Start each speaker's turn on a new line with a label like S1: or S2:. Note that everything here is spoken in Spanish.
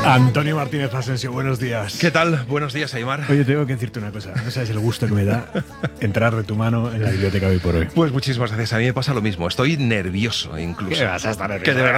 S1: Antonio Martínez Asensio, buenos días.
S2: ¿Qué tal? Buenos días, Aimar.
S1: Oye, tengo que decirte una cosa. No sabes el gusto que me da entrar de tu mano en la biblioteca hoy por hoy.
S2: Pues muchísimas gracias. A mí me pasa lo mismo. Estoy nervioso incluso.
S1: ¿Qué vas a estar nervioso?
S2: Que de verdad